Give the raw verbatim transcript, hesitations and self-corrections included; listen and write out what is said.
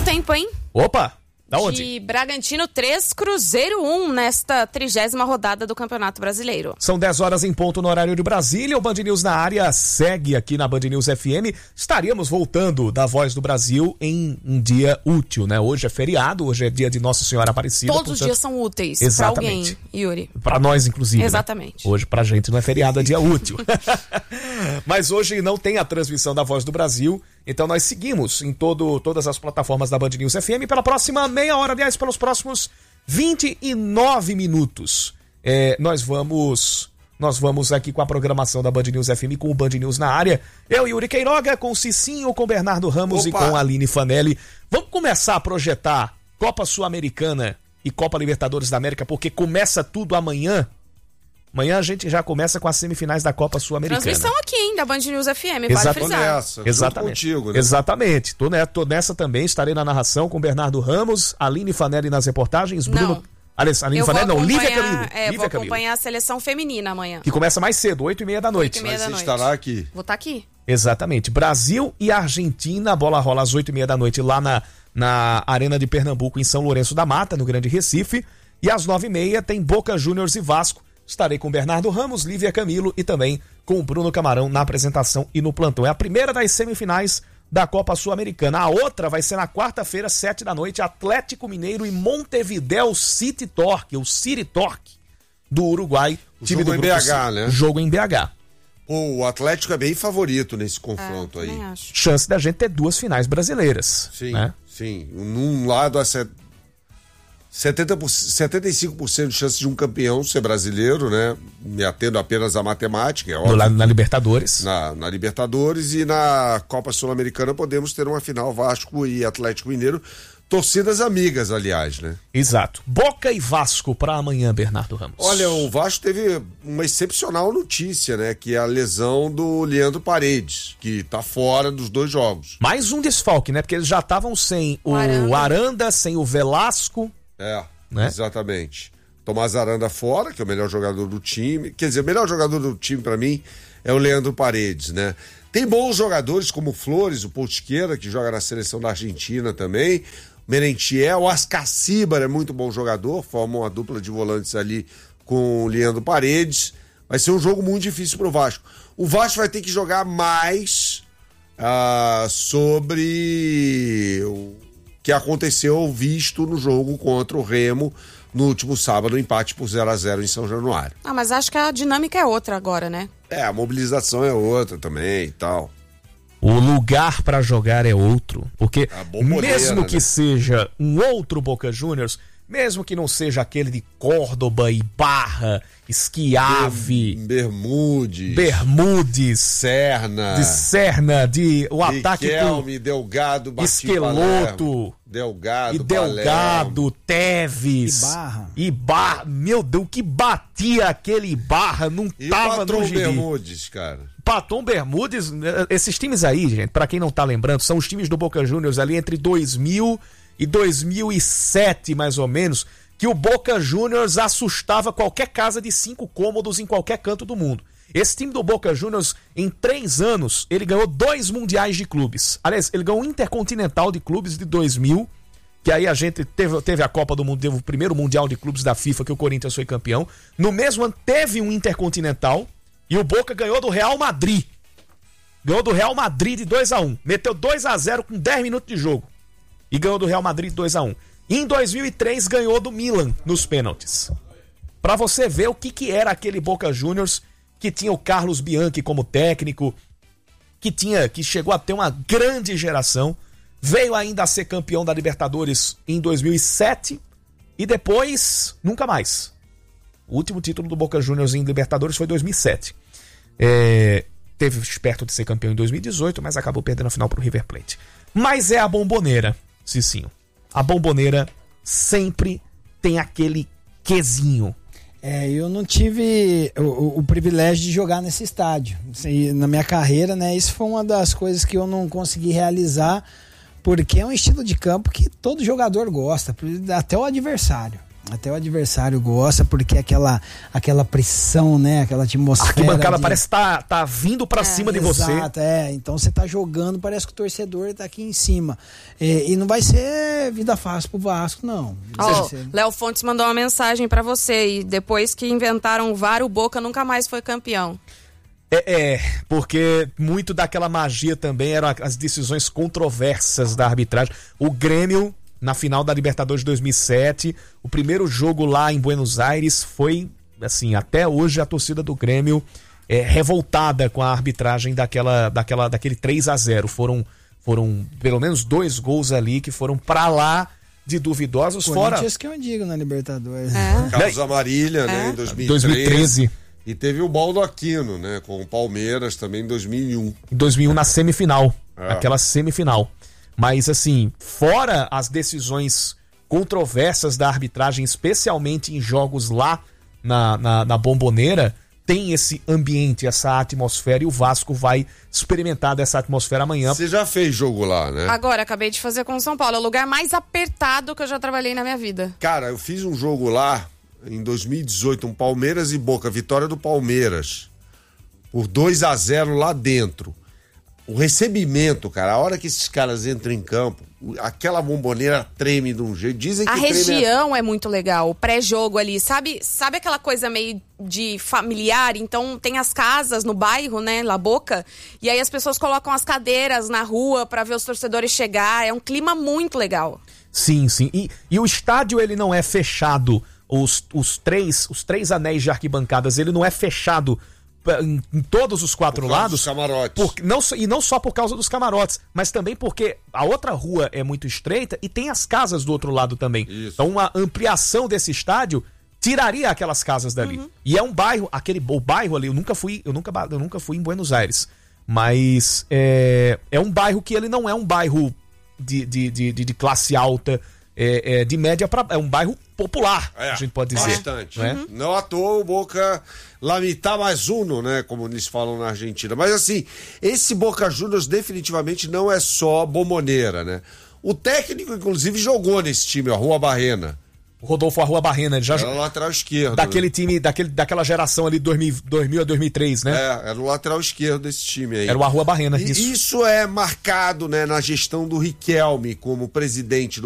tempo, hein? Opa! Da onde? De Bragantino três, Cruzeiro um, nesta trigésima rodada do Campeonato Brasileiro. São dez horas em ponto no horário de Brasília. O Band News na área segue aqui na Band News F M. Estaríamos voltando da Voz do Brasil em um dia útil, né? Hoje é feriado, hoje é dia de Nossa Senhora Aparecida. Todos portanto... os dias são úteis pra alguém, Yuri. Pra nós, inclusive. Exatamente. Né? Hoje pra gente não é feriado, é dia útil. Mas hoje não tem a transmissão da Voz do Brasil. Então nós seguimos em todo, todas as plataformas da Band News F M pela próxima meia hora, aliás, pelos próximos vinte e nove minutos. É, nós vamos nós vamos aqui com a programação da Band News F M, com o Band News na área. Eu, Yuri Queiroga, com o Cicinho, com o Bernardo Ramos Opa. e com a Aline Fanelli. Vamos começar a projetar Copa Sul-Americana e Copa Libertadores da América, porque começa tudo amanhã. Amanhã a gente já começa com as semifinais da Copa Sul-Americana. Transmissão aqui, hein, da Band News F M, Exato. vale frisar. Nessa, Exatamente. Contigo, né? Exatamente. Tô, né, tô nessa também, estarei na narração com Bernardo Ramos, Aline Fanelli nas reportagens, Bruno... Não. Aline Fanelli não, Lívia Camilo. É, Lívia vou Camilo. acompanhar a seleção feminina amanhã. Que começa mais cedo, oito e meia da noite. oito e meia da Mas noite. você estará aqui. Vou estar aqui. Exatamente. Brasil e Argentina, a bola rola às oito e meia da noite lá na, na Arena de Pernambuco, em São Lourenço da Mata, no Grande Recife. E às nove e meia tem Boca Juniors e Vasco. Estarei com Bernardo Ramos, Lívia Camilo e também com o Bruno Camarão na apresentação e no plantão. É a primeira das semifinais da Copa Sul-Americana. A outra vai ser na quarta-feira, sete da noite, Atlético Mineiro e Montevideo City Torque, o City Torque do Uruguai. O time jogo do em B H, né? Jogo em B H. Pô, o Atlético é bem favorito nesse confronto é, aí. Acho. Chance da gente ter duas finais brasileiras. Sim, né? sim. Num lado, a setenta por cento, setenta e cinco por cento de chance de um campeão ser brasileiro, né? Me atendo apenas à matemática, é óbvio. Na, na Libertadores. Na, na Libertadores e na Copa Sul-Americana podemos ter uma final Vasco e Atlético Mineiro. Torcidas amigas, aliás, né? Exato. Boca e Vasco para amanhã, Bernardo Ramos. Olha, o Vasco teve uma excepcional notícia, né? Que é a lesão do Leandro Paredes, que tá fora dos dois jogos. Mais um desfalque, né? Porque eles já estavam sem o, o Aranda. Aranda, sem o Velasco. É, né? Exatamente. Tomás Aranda fora, que é o melhor jogador do time. Quer dizer, o melhor jogador do time para mim é o Leandro Paredes, né? Tem bons jogadores como o Flores, o Pontiqueira, que joga na seleção da Argentina também. O Merentiel, o Ascacibar é muito bom jogador, formam uma dupla de volantes ali com o Leandro Paredes. Vai ser um jogo muito difícil pro Vasco. O Vasco vai ter que jogar mais ah, sobre o que aconteceu visto no jogo contra o Remo no último sábado, um empate por zero a zero em São Januário. Ah, mas acho que a dinâmica é outra agora, né? É, a mobilização é outra também e tal. O lugar para jogar é outro, porque mesmo que né? seja um outro Boca Juniors, mesmo que não seja aquele de Córdoba e Barra, Schiavi, Bermudes, Bermudes, Serna, de Serna, de o ataque Riquelme, Delgado, Esqueloto, Delgado, e Delgado, Teves, e Barra. E Barra, meu Deus, que batia aquele Barra, não e tava no gibi. Bermudes, cara. Paton Bermudes, esses times aí, gente, pra quem não tá lembrando, são os times do Boca Juniors ali entre dois mil e dois mil e sete, mais ou menos, que o Boca Juniors assustava qualquer casa de cinco cômodos em qualquer canto do mundo. Esse time do Boca Juniors, em três anos, ele ganhou dois mundiais de clubes. Aliás, ele ganhou um Intercontinental de Clubes de dois mil, que aí a gente teve, teve a Copa do Mundo, teve o primeiro Mundial de Clubes da FIFA, que o Corinthians foi campeão. No mesmo ano, teve um Intercontinental, e o Boca ganhou do Real Madrid. Ganhou do Real Madrid de dois a um. Meteu dois a zero com dez minutos de jogo. E ganhou do Real Madrid de dois a um. E em dois mil e três ganhou do Milan nos pênaltis. Pra você ver o que, que era aquele Boca Juniors, que tinha o Carlos Bianchi como técnico, que tinha, que chegou a ter uma grande geração, veio ainda a ser campeão da Libertadores em dois mil e sete e depois nunca mais. O último título do Boca Juniors em Libertadores foi em dois mil e sete. É, teve perto de ser campeão em dois mil e dezoito, mas acabou perdendo a final pro River Plate. Mas é a Bomboneira, Cicinho. A Bomboneira sempre tem aquele quesinho. É, eu não tive o, o, o privilégio de jogar nesse estádio. Na minha carreira, né, isso foi uma das coisas que eu não consegui realizar, porque é um estilo de campo que todo jogador gosta, até o adversário. Até o adversário gosta, porque aquela, aquela pressão, né? Aquela atmosfera. A arquibancada de... parece que tá, tá vindo pra é, cima de você. Exato, é. Então você tá jogando, parece que o torcedor tá aqui em cima. E, e não vai ser vida fácil pro Vasco, não. Ó, oh, ser... Léo Fontes mandou uma mensagem pra você, e depois que inventaram o V A R, o Boca nunca mais foi campeão. É, é, porque muito daquela magia também eram as decisões controversas da arbitragem. O Grêmio, na final da Libertadores de dois mil e sete, o primeiro jogo lá em Buenos Aires foi, assim, até hoje a torcida do Grêmio é revoltada com a arbitragem daquela, daquela, daquele três a zero. Foram, foram pelo menos dois gols ali que foram pra lá de duvidosos. Fora... Corinthians que eu digo na Libertadores. É. Carlos Amarília, é. né, em dois mil e treze. dois mil e treze. E teve o Baldo Aquino, né, com o Palmeiras também em dois mil e um. Em dois mil e um na semifinal, é. aquela semifinal. Mas assim, fora as decisões controversas da arbitragem, especialmente em jogos lá na, na, na Bombonera, tem esse ambiente, essa atmosfera, e o Vasco vai experimentar dessa atmosfera amanhã. Você já fez jogo lá, né? Agora, acabei de fazer com o São Paulo, é o lugar mais apertado que eu já trabalhei na minha vida. Cara, eu fiz um jogo lá em dois mil e dezoito, um Palmeiras e Boca, vitória do Palmeiras, por dois a zero lá dentro. O recebimento, cara, a hora que esses caras entram em campo, aquela Bombonera treme de um jeito. Dizem que a treme região é... é muito legal, o pré-jogo ali, sabe, sabe aquela coisa meio de familiar? Então tem as casas no bairro, né, La Boca, e aí as pessoas colocam as cadeiras na rua pra ver os torcedores chegar, é um clima muito legal. Sim, sim, e, e o estádio ele não é fechado, os, os, três, os três anéis de arquibancadas, ele não é fechado Em, em todos os quatro por causa lados. Dos camarotes. Por, não, e não só por causa dos camarotes, mas também porque a outra rua é muito estreita e tem as casas do outro lado também. Isso. Então uma ampliação desse estádio tiraria aquelas casas dali. Uhum. E é um bairro, aquele o bairro ali, eu nunca fui, eu nunca, eu nunca fui em Buenos Aires, mas é, é um bairro que ele não é um bairro de, de, de, de classe alta, é, é de média para é um bairro popular, é, a gente pode dizer. Bastante. Né? Uhum. Não à toa o Boca la mitad mais uno, né? Como eles falam na Argentina. Mas assim, esse Boca Juniors definitivamente não é só Bombonera, né? O técnico, inclusive, jogou nesse time, a Rua Barrena. O Rodolfo Arrua Barrena, ele já era o lateral esquerdo. Daquele né? time, daquele, daquela geração ali, dois mil a dois mil e três, né? É, era o lateral esquerdo desse time aí. Era o Arrua Barrena, e isso. Isso é marcado, né, na gestão do Riquelme como presidente do